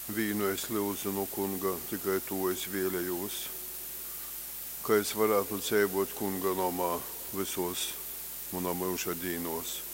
vīnu es lūdzu no kunga, tikai to es vēlējos, ka es varētu dzīvot kunga namā visos manā mūža dīnos.